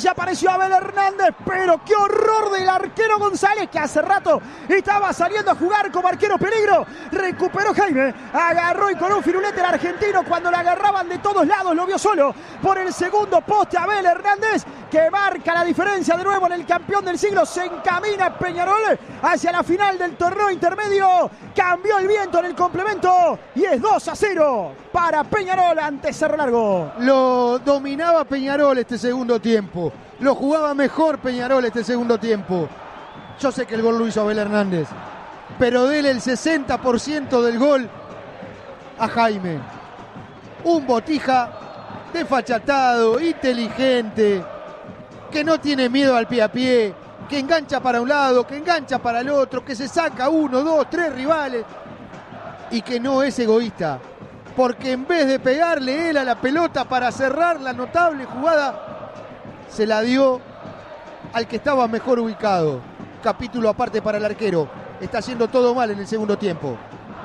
Allá apareció Abel Hernández, pero qué horror del arquero González, que hace rato estaba saliendo a jugar como arquero peligro. Recuperó Jaime, agarró y con un firulete el argentino, cuando le agarraban de todos lados, lo vio solo por el segundo poste Abel Hernández, que marca la diferencia de nuevo en el campeón del siglo. Se encamina Peñarol hacia la final del torneo intermedio. Cambió el viento en el complemento y es 2-0 para Peñarol ante Cerro Largo. Lo dominaba Peñarol este segundo tiempo. Lo jugaba mejor Peñarol este segundo tiempo. Yo sé que el gol lo hizo Abel Hernández, pero dele el 60% del gol a Jaime. Un Botija desfachatado, inteligente, que no tiene miedo al pie a pie, que engancha para un lado, que engancha para el otro, que se saca 1, 2, 3 rivales y que no es egoísta, porque en vez de pegarle él a la pelota para cerrar la notable jugada, se la dio al que estaba mejor ubicado. Capítulo aparte para el arquero. Está haciendo todo mal en el segundo tiempo.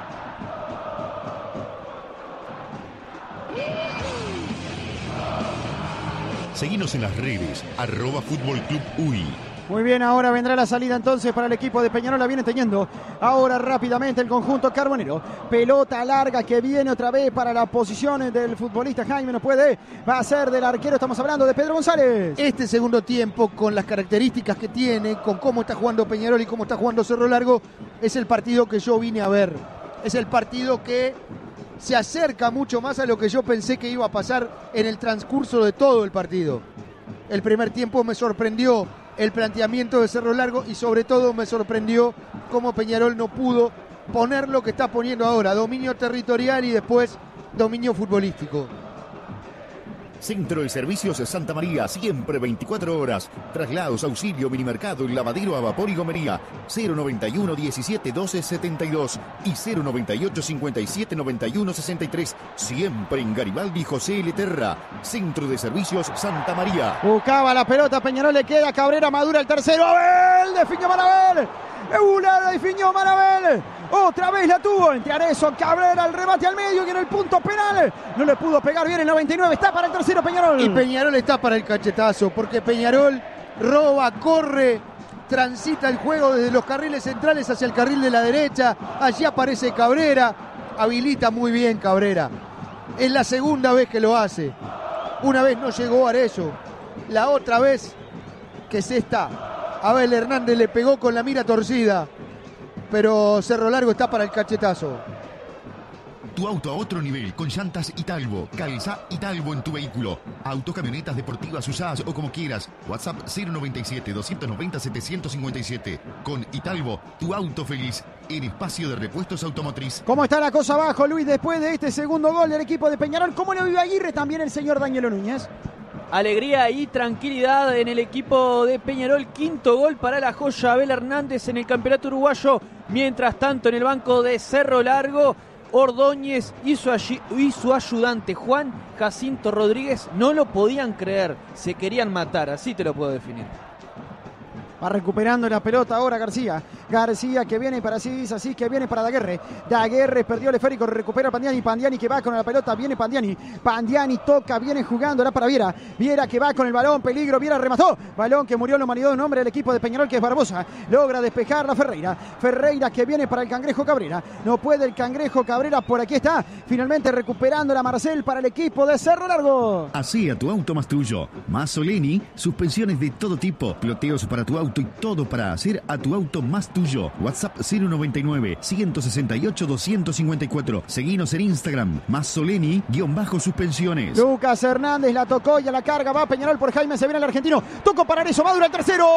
Seguinos en las redes, @Fútbol Club UI. Muy bien, ahora vendrá la salida entonces para el equipo de Peñarol. La viene teniendo ahora rápidamente el conjunto carbonero. Pelota larga que viene otra vez para la posición del futbolista Jaime. No puede, va a ser del arquero. Estamos hablando de Pedro González. Este segundo tiempo, con las características que tiene, con cómo está jugando Peñarol y cómo está jugando Cerro Largo, es el partido que yo vine a ver. Es el partido que se acerca mucho más a lo que yo pensé que iba a pasar en el transcurso de todo el partido. El primer tiempo me sorprendió el planteamiento de Cerro Largo y sobre todo me sorprendió cómo Peñarol no pudo poner lo que está poniendo ahora, dominio territorial y después dominio futbolístico. Centro de Servicios Santa María, siempre 24 horas. Traslados, auxilio, minimercado, lavadero a vapor y gomería. 091 17 12 72 y 098 57 91 63. Siempre en Garibaldi José L. Terra. Centro de Servicios Santa María. Buscaba la pelota, Peñarol le queda, Cabrera madura el tercero. Abel, definió Marabel. Una definió Marabel. Otra vez la tuvo entre Arezzo, Cabrera, el remate al medio y en el punto penal no le pudo pegar bien el 99. Está para el tercero Peñarol. Y Peñarol está para el cachetazo, porque Peñarol roba, corre, transita el juego desde los carriles centrales hacia el carril de la derecha. Allí aparece Cabrera, habilita muy bien Cabrera. Es la segunda vez que lo hace. Una vez no llegó Arezzo, la otra vez que es esta. Abel Hernández le pegó con la mira torcida, pero Cerro Largo está para el cachetazo. Tu auto a otro nivel con llantas Italbo. Calza Italbo en tu vehículo. Auto, camionetas deportivas usadas o como quieras. WhatsApp 097 290 757. Con Italbo, tu auto feliz en espacio de repuestos automotriz. ¿Cómo está la cosa abajo, Luis, después de este segundo gol del equipo de Peñarol? ¿Cómo lo vive Aguirre también el señor Daniel Núñez? Alegría y tranquilidad en el equipo de Peñarol. Quinto gol para la joya Abel Hernández en el campeonato uruguayo. Mientras tanto, en el banco de Cerro Largo, Ordóñez y su ayudante Juan Jacinto Rodríguez no lo podían creer. Se querían matar, así te lo puedo definir. Va recuperando la pelota ahora García. García que viene para Asís, Asís que viene para Daguerre. Daguerre perdió el esférico, recupera Pandiani. Pandiani que va con la pelota, viene Pandiani. Pandiani toca, viene jugando, era para Viera. Viera que va con el balón, peligro, Viera remató. Balón que murió en la humanidad, un hombre del equipo de Peñarol que es Barbosa. Logra despejar la Ferreira. Ferreira que viene para el Cangrejo Cabrera. No puede el Cangrejo Cabrera, por aquí está. Finalmente recuperando la Marcel para el equipo de Cerro Largo. Así a tu auto más tuyo. Masoleni, suspensiones de todo tipo, ploteos para tu auto y todo para hacer a tu auto más tuyo. WhatsApp 099 168 254. Seguinos en Instagram, Masoleni_suspensiones. Lucas Hernández la tocó y a la carga va Peñarol por Jaime, se viene el argentino. Tocó para Arezzo, Madura el tercero.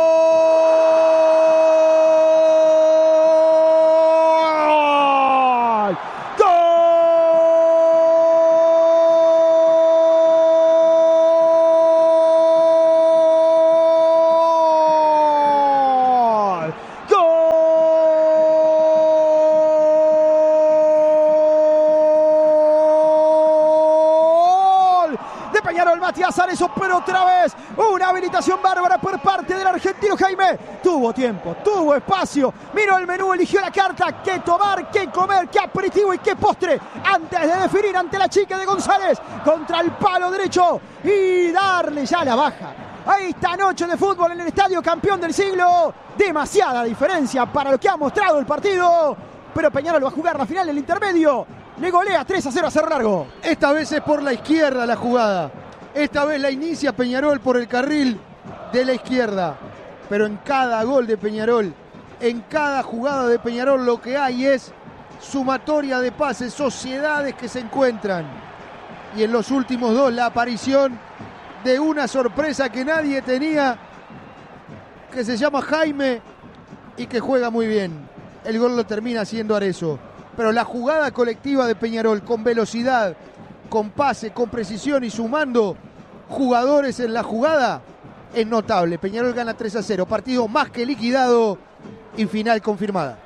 Matías Arezzo, pero otra vez una habilitación bárbara por parte del argentino Jaime. Tuvo tiempo, tuvo espacio, miró el menú, eligió la carta, qué tomar, qué comer, qué aperitivo y qué postre antes de definir ante la chica de González contra el palo derecho y darle ya la baja a esta noche de fútbol en el estadio campeón del siglo. Demasiada diferencia para lo que ha mostrado el partido, pero Peñarol va a jugar la final del intermedio. Le golea 3-0 a Cerro Largo. Esta vez es por la izquierda la jugada. Esta vez la inicia Peñarol por el carril de la izquierda. Pero en cada gol de Peñarol, en cada jugada de Peñarol, lo que hay es sumatoria de pases, sociedades que se encuentran. Y en los últimos dos, la aparición de una sorpresa que nadie tenía, que se llama Jaime y que juega muy bien. El gol lo termina haciendo Arezzo. Pero la jugada colectiva de Peñarol, con velocidad, con pase, con precisión y sumando jugadores en la jugada, es notable. Peñarol gana 3-0, partido más que liquidado y final confirmada.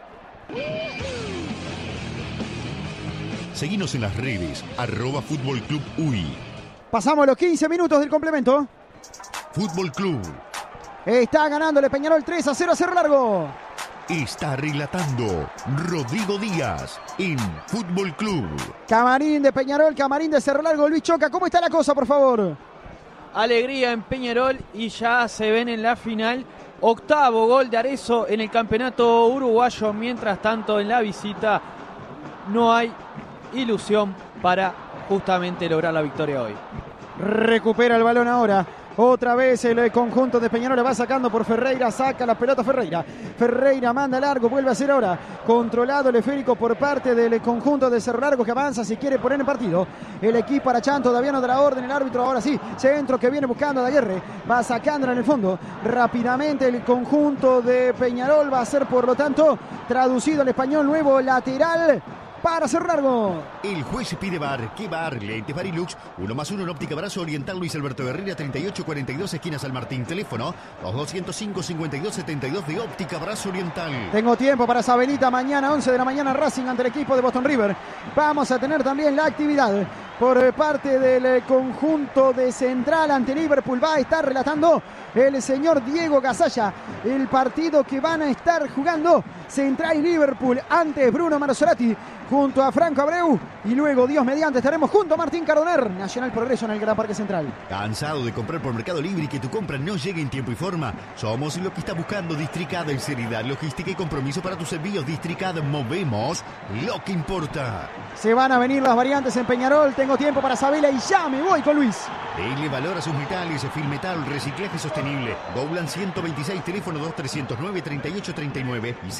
Seguinos en las redes, @Fútbol Club UI. Pasamos los 15 minutos del complemento. Fútbol Club Está ganándole Peñarol 3-0 a Cerro Largo. está relatando Rodrigo Díaz en Fútbol Club. Camarín de Peñarol, camarín de Cerro Largo. Luis Choca, ¿cómo está la cosa, por favor? Alegría en Peñarol y ya se ven en la final. Octavo gol de Arezzo en el campeonato uruguayo. Mientras tanto, en la visita no hay ilusión para justamente lograr la victoria hoy. Recupera el balón ahora. Otra vez el conjunto de Peñarol le va sacando por Ferreira, saca la pelota Ferreira. Ferreira manda largo, vuelve a hacer ahora. Controlado el esférico por parte del conjunto de Cerro Largo que avanza si quiere poner en partido. El equipo Arachán todavía no da la orden, el árbitro ahora sí. Centro que viene buscando a Daguerre, va sacándola en el fondo. Rápidamente el conjunto de Peñarol va a ser por lo tanto traducido al español nuevo lateral para Cerro Largo. El juez pide VAR. ¿Qué VAR? Lentes Varilux. 1+1 en óptica Brazo Oriental Luis Alberto Herrera 3842 esquina San Martín. Teléfono 2205-5272 de óptica Brazo Oriental. Tengo tiempo para Sabelita. Mañana 11 de la mañana Racing ante el equipo de Boston River. Vamos a tener también la actividad por parte del conjunto de Central ante Liverpool. Va a estar relatando el señor Diego Gasalla el partido que van a estar jugando Central y Liverpool. Antes Bruno Marosolati junto a Franco Abreu y luego, Dios mediante, estaremos junto a Martín Cardoner. Nacional Progreso en el Gran Parque Central. ¿Cansado de comprar por Mercado Libre y que tu compra no llegue en tiempo y forma? Somos lo que está buscando Districad en seriedad, logística y compromiso para tus envíos. Districad, movemos lo que importa. Se van a venir las variantes en Peñarol. Tengo tiempo para Sabela y ya me voy con Luis. Dele valor a sus metales, Filmetal, reciclaje sostenible. Gowland 126, teléfono 2309-3839 y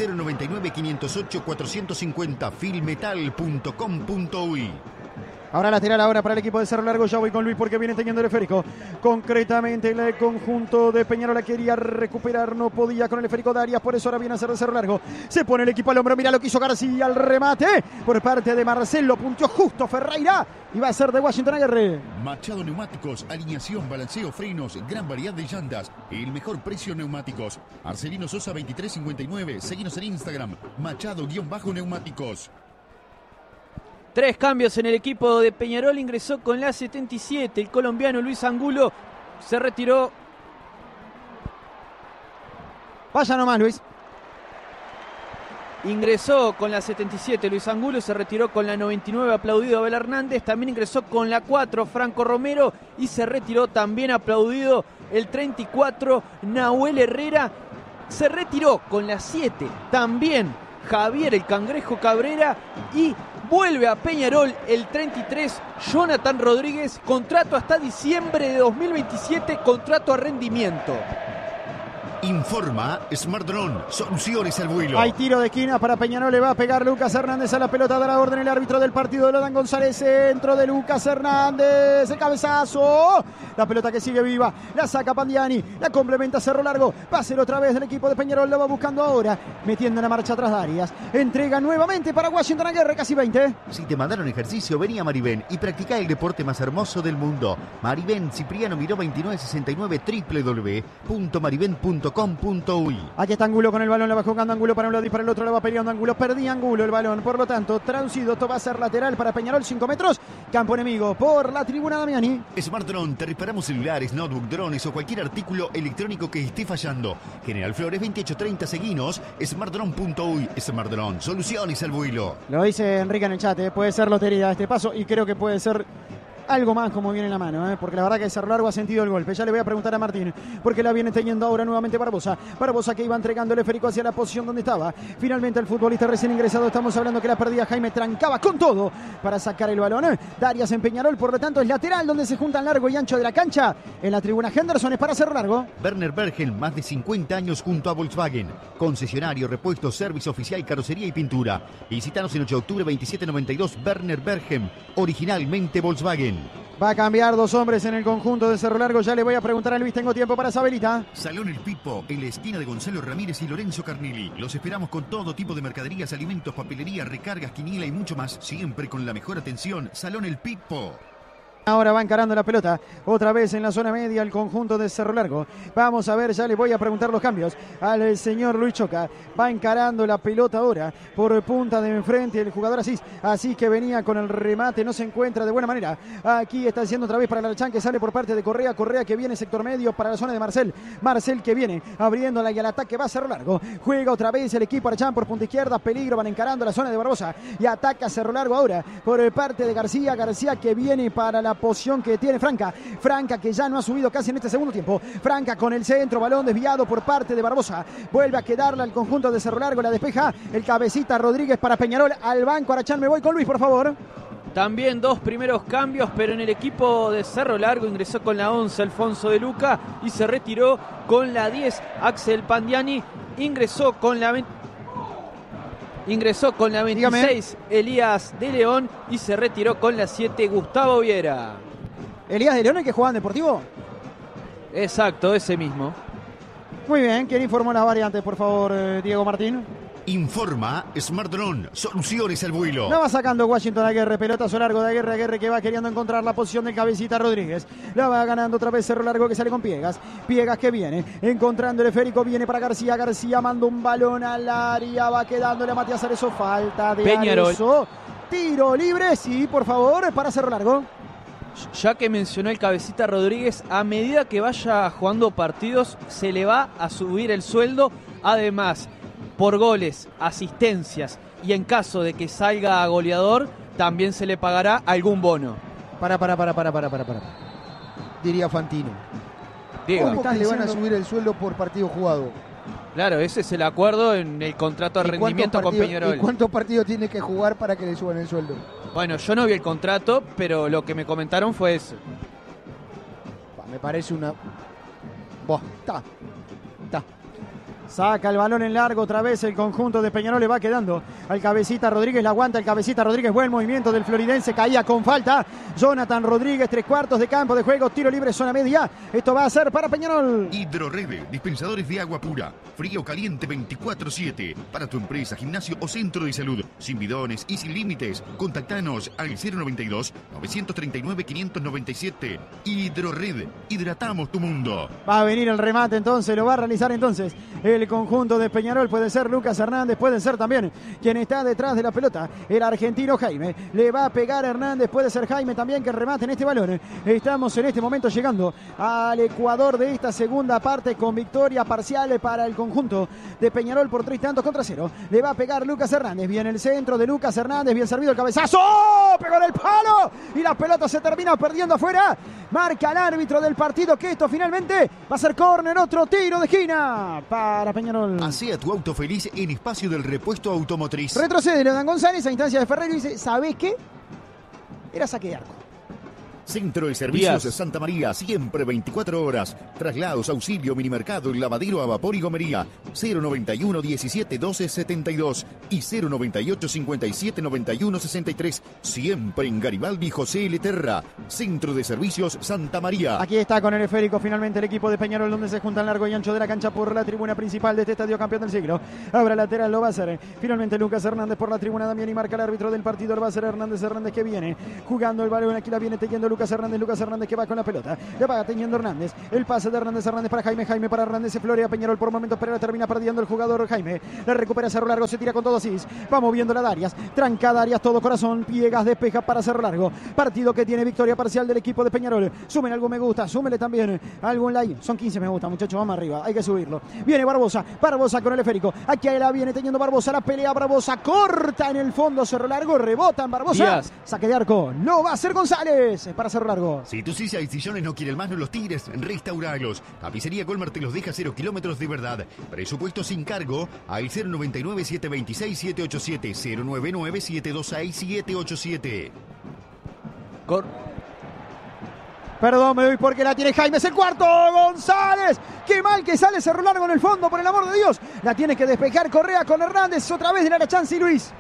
099-508-450, filmetal.com.uy. Ahora lateral ahora para el equipo de Cerro Largo. Ya voy con Luis porque viene teniendo el esférico. Concretamente el conjunto de Peñarol la quería recuperar. No podía con el esférico de Arias. Por eso ahora viene a ser de Cerro Largo. Se pone el equipo al hombro. Mira lo que hizo García al remate. Por parte de Marcelo. Punteó justo Ferreira. Y va a ser de Washington Aguirre. Machado Neumáticos. Alineación, balanceo, frenos. Gran variedad de llantas. El mejor precio neumáticos. Arcelino Sosa 2359. Seguinos en Instagram. Machado-neumáticos. 3 cambios en el equipo de Peñarol. Ingresó con la 77 el colombiano Luis Angulo. Se retiró. Vaya nomás, Luis. Ingresó con la 77 Luis Angulo. Se retiró con la 99 aplaudido Abel Hernández. También ingresó con la 4 Franco Romero. Y se retiró también aplaudido el 34 Nahuel Herrera. Se retiró con la 7 también Javier el Cangrejo Cabrera. Y vuelve a Peñarol el 33, Jonathan Rodríguez, contrato hasta diciembre de 2027, contrato a rendimiento. Informa Smart Drone, soluciones al vuelo. Hay tiro de esquina para Peñarol, le va a pegar Lucas Hernández a la pelota, da la orden el árbitro del partido, Lodan González, centro de Lucas Hernández, el cabezazo, la pelota que sigue viva, la saca Pandiani, la complementa Cerro Largo, va a ser otra vez del equipo de Peñarol, lo va buscando ahora, metiendo la marcha atrás de Arias, entrega nuevamente para Washington Aguirre, casi 20. Si te mandaron ejercicio, vení a Maribén y practica el deporte más hermoso del mundo. Maribén, Cipriano Miró 2969, www.maribén.com.uy. Aquí está Angulo con el balón, la va jugando Angulo para un lado y para el otro, la va peleando Angulo, perdía Angulo el balón, por lo tanto, traducido, esto va a ser lateral para Peñarol, 5 metros, campo enemigo por la tribuna Damiani. Smart Drone, te reparamos celulares, notebook, drones o cualquier artículo electrónico que esté fallando. General Flores 2830, seguinos, smartdrone.uy. Smart Drone, soluciones al vuelo. Lo dice Enrique en el chat, puede ser lotería este paso y creo que puede ser algo más como viene en la mano, porque la verdad que Cerro Largo ha sentido el golpe. Ya le voy a preguntar a Martín, porque la viene teniendo ahora nuevamente Barbosa. Barbosa que iba entregando el esférico hacia la posición donde estaba. Finalmente el futbolista recién ingresado, estamos hablando que la perdía Jaime, trancaba con todo para sacar el balón. Darias en Peñarol, por lo tanto es lateral donde se juntan largo y ancho de la cancha. En la tribuna Henderson es para Cerro Largo. Werner Bergen, más de 50 años junto a Volkswagen. Concesionario, repuestos, servicio oficial, carrocería y pintura. Visítanos en 8 de octubre 2792, Werner Bergen, originalmente Volkswagen. Va a cambiar 2 hombres en el conjunto de Cerro Largo. Ya le voy a preguntar a Luis, tengo tiempo para Sabelita. Salón El Pipo, en la esquina de Gonzalo Ramírez y Lorenzo Carnelli. Los esperamos con todo tipo de mercaderías, alimentos, papelería, recargas, quiniela y mucho más. Siempre con la mejor atención. Salón El Pipo. Ahora va encarando la pelota, otra vez en la zona media el conjunto de Cerro Largo. Vamos a ver, ya le voy a preguntar los cambios al señor Luis Choca. Va encarando la pelota ahora por punta de enfrente el jugador Asís que venía con el remate, no se encuentra de buena manera. Aquí está haciendo otra vez para Larchán, que sale por parte de Correa. Correa que viene sector medio para la zona de Marcel. Marcel que viene abriéndola y al ataque va a Cerro Largo. Juega otra vez el equipo Archán por punta izquierda, peligro, van encarando la zona de Barbosa y ataca Cerro Largo ahora por parte de García. García que viene para la posición que tiene Franca que ya no ha subido casi en este segundo tiempo. Franca con el centro, balón desviado por parte de Barbosa, vuelve a quedarla al conjunto de Cerro Largo, la despeja el cabecita Rodríguez para Peñarol. Al banco Arachán, me voy con Luis, por favor. También 2 primeros cambios, pero en el equipo de Cerro Largo ingresó con la 11 Alfonso de Luca y se retiró con la 10 Axel Pandiani. Ingresó con la 26 Dígame. Elías de León y se retiró con la 7 Gustavo Viera. Elías de León, el que jugaba en Deportivo. Exacto, ese mismo. Muy bien, ¿quién informó las variantes, por favor, Diego Martín? Informa Smart Drone, soluciones al vuelo. La va sacando Washington Aguirre, pelotazo largo de Aguirre que va queriendo encontrar la posición del cabecita Rodríguez. La va ganando otra vez Cerro Largo que sale con Piegas que viene, encontrando el esférico, viene para García manda un balón al área, va quedándole a Matías Arezzo, falta de Peñarol. Arezzo. Tiro libre, sí, por favor, para Cerro Largo. Ya que mencionó el cabecita Rodríguez, a medida que vaya jugando partidos se le va a subir el sueldo, además por goles, asistencias y en caso de que salga goleador también se le pagará algún bono. Para. Diría Fantino. Diga. ¿Cómo que le van a subir el sueldo por partido jugado? Claro, ese es el acuerdo en el contrato de rendimiento con Peñarol. ¿Y cuántos partidos tiene que jugar para que le suban el sueldo? Bueno, yo no vi el contrato, pero lo que me comentaron fue eso. Me parece una... Está. Saca el balón en largo otra vez el conjunto de Peñarol, le va quedando al cabecita Rodríguez, la aguanta el cabecita Rodríguez, buen movimiento del floridense, caía con falta Jonathan Rodríguez, 3/4 de campo de juego, tiro libre, zona media, esto va a ser para Peñarol. Hidrorrede, dispensadores de agua pura, frío caliente 24/7, para tu empresa, gimnasio o centro de salud, sin bidones y sin límites. Contactanos al 092-939-597. Hidrorrede, hidratamos tu mundo. Va a venir el remate entonces, lo va a realizar entonces el conjunto de Peñarol, puede ser Lucas Hernández, puede ser también quien está detrás de la pelota, el argentino Jaime, le va a pegar Hernández, puede ser Jaime también que remate en este balón. Estamos en este momento llegando al Ecuador de esta segunda parte con victoria parcial para el conjunto de Peñarol por 3-0. Le va a pegar Lucas Hernández, viene el centro de Lucas Hernández, bien servido el cabezazo, pegó en el palo y la pelota se termina perdiendo afuera. Marca el árbitro del partido que esto finalmente va a ser córner, otro tiro de esquina para Peñarol. Hacé a tu auto feliz en Espacio del Repuesto Automotriz. Retrocede Leodán González a instancia de Ferreiro y dice, ¿sabés qué? Era saque de arco. Centro de Servicios Díaz. Santa María, siempre 24 horas. Traslados, auxilio, minimercado, lavadero a vapor y gomería. 091 17 12 72 y 098 57 91 63. Siempre en Garibaldi José L. Terra. Centro de Servicios Santa María. Aquí está con el esférico finalmente el equipo de Peñarol, donde se juntan largo y ancho de la cancha por la tribuna principal de este estadio campeón del siglo. Ahora lateral lo va a hacer finalmente Lucas Hernández por la tribuna también y marca el árbitro del partido, lo va a hacer Hernández que viene jugando el balón, aquí la viene teniendo Lucas Hernández que va con la pelota, le va teniendo Hernández, el pase de Hernández para Jaime para Hernández, se florea Peñarol por momentos, pero termina perdiendo el jugador Jaime, la recupera Cerro Largo, se tira con todo Asís, va moviendo la Darias, tranca Darias, todo corazón, Piegas despeja para Cerro Largo, partido que tiene victoria parcial del equipo de Peñarol, sumen algo me gusta, súmele también algún like, son 15 me gusta muchachos, vamos arriba, hay que subirlo, viene Barbosa con el esférico, aquí la viene teniendo Barbosa, la pelea Barbosa, corta en el fondo Cerro Largo, rebota en Barbosa, Díaz. saque de arco, no va a ser González, para Cerro Largo. Si tu silla y sillones no quieren más, no los tires, restauralos. Tapicería Colmar te los deja 0 kilómetros de verdad. Presupuesto sin cargo al 099-726-787, 099-726-787. Perdón, me doy porque la tiene Jaime, es el cuarto, González. Qué mal que sale Cerro Largo en el fondo, por el amor de Dios. La tiene que despejar Correa con Hernández, otra vez de la chance y Luis.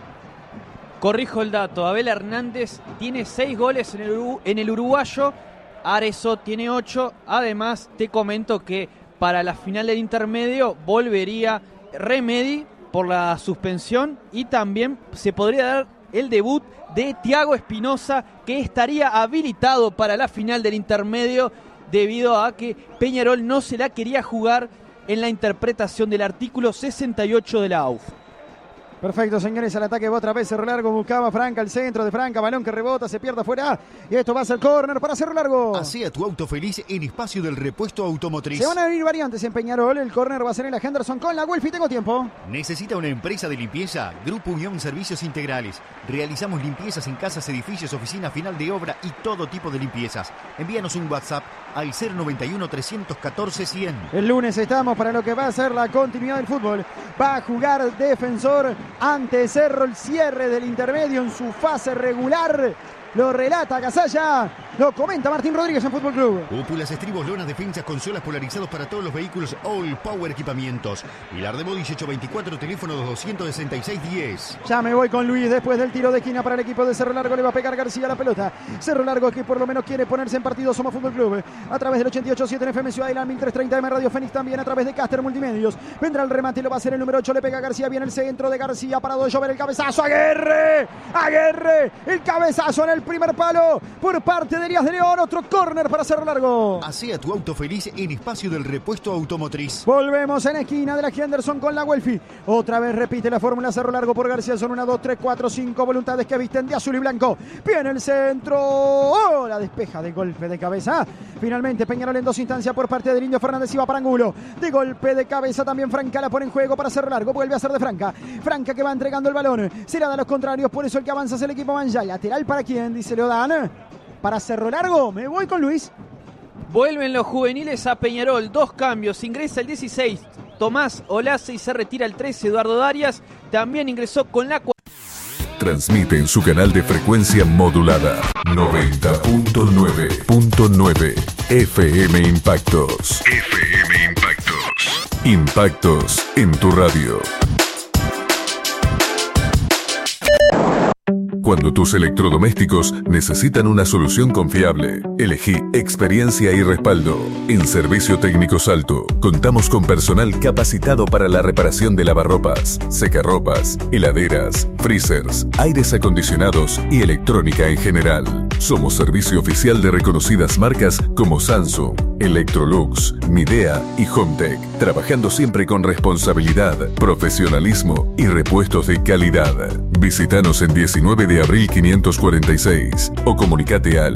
Corrijo el dato, Abel Hernández tiene 6 goles en el uruguayo, Arezzo tiene 8. Además, te comento que para la final del intermedio volvería Remedi por la suspensión y también se podría dar el debut de Thiago Espinosa, que estaría habilitado para la final del intermedio debido a que Peñarol no se la quería jugar en la interpretación del artículo 68 de la AUF. Perfecto, señores, al ataque va otra vez Cerro Largo, buscaba Franca, el centro de Franca, balón que rebota, se pierde afuera y esto va a ser córner para Cerro Largo. Hacé a tu auto feliz en Espacio del Repuesto Automotriz. Se van a venir variantes en Peñarol, el córner va a ser en la Henderson con la Welfi, tengo tiempo. ¿Necesita una empresa de limpieza? Grupo Unión Servicios Integrales. Realizamos limpiezas en casas, edificios, oficinas, final de obra y todo tipo de limpiezas. Envíanos un WhatsApp al 091-314-100. El lunes estamos para lo que va a ser la continuidad del fútbol. Va a jugar Defensor ante Cerro, el cierre del intermedio en su fase regular. Lo relata Casalla, lo comenta Martín Rodríguez en Fútbol Club. Cúpulas, estribos, lonas, defensas, consolas polarizados para todos los vehículos All Power Equipamientos. Pilar de Bodice 824, teléfono 266-10. Ya me voy con Luis después del tiro de esquina para el equipo de Cerro Largo. Le va a pegar García la pelota. Cerro Largo que por lo menos quiere ponerse en partido. Somos Fútbol Club a través del 88.7 en FM Ciudad de la 1330M Radio Fénix, también a través de Caster Multimedios. Vendrá el remate y lo va a hacer el número 8. Le pega García, viene el centro de García, parado de llover, el cabezazo. Aguerre, el cabezazo en el primer palo por parte de Elías de León. Otro córner para Cerro Largo. Hacé a tu auto feliz en Espacio del Repuesto Automotriz. Volvemos en esquina de la Henderson con la Welfi. Otra vez repite la fórmula Cerro Largo por García. Son 1, 2, 3, 4, 5 voluntades que visten de azul y blanco. Viene el centro. Oh, la despeja de golpe de cabeza. Finalmente Peñarol en 2 instancias por parte del Indio Fernández y va para Angulo. De golpe de cabeza también Franca la pone en juego para Cerro Largo. Vuelve a ser de Franca. Franca que va entregando el balón. Se la da a los contrarios. Por eso el que avanza es el equipo Manjay. Lateral para quién, dice Leodán. Para Cerro Largo. Me voy con Luis. Vuelven los juveniles a Peñarol. 2 cambios. Ingresa el 16 Tomás Olace y se retira el 13 Eduardo Darias. También ingresó con la... Transmite en su canal de frecuencia modulada 90.9.9 FM Impactos. FM Impactos. Impactos en tu radio. Cuando tus electrodomésticos necesitan una solución confiable, elegí experiencia y respaldo. En Servicio Técnico Salto, contamos con personal capacitado para la reparación de lavarropas, secarropas, heladeras, freezers, aires acondicionados y electrónica en general. Somos servicio oficial de reconocidas marcas como Samsung, Electrolux, Midea y Hometech, trabajando siempre con responsabilidad, profesionalismo y repuestos de calidad. Visítanos en 19 de abril 546 o comunicate al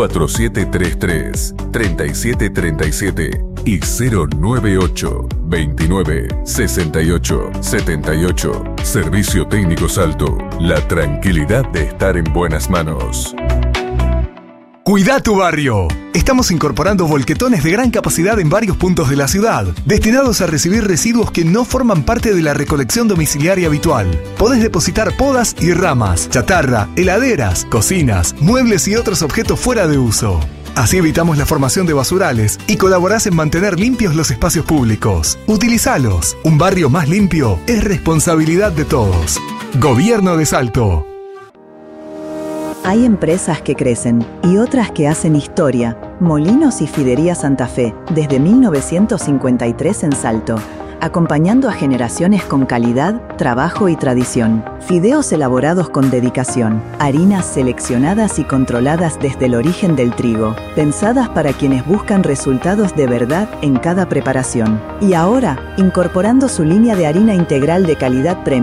4733-3737 y 098 29 68 78. Servicio Técnico Salto, la tranquilidad de estar en buenas manos. Cuida tu barrio. Estamos incorporando volquetones de gran capacidad en varios puntos de la ciudad, destinados a recibir residuos que no forman parte de la recolección domiciliaria habitual. Podés depositar podas y ramas, chatarra, heladeras, cocinas, muebles y otros objetos fuera de uso. Así evitamos la formación de basurales y colaborás en mantener limpios los espacios públicos. Utilizalos. Un barrio más limpio es responsabilidad de todos. Gobierno de Salto. Hay empresas que crecen y otras que hacen historia. Molinos y Fidería Santa Fe, desde 1953 en Salto. Acompañando a generaciones con calidad, trabajo y tradición. Fideos elaborados con dedicación. Harinas seleccionadas y controladas desde el origen del trigo. Pensadas para quienes buscan resultados de verdad en cada preparación. Y ahora, incorporando su línea de harina integral de calidad premium.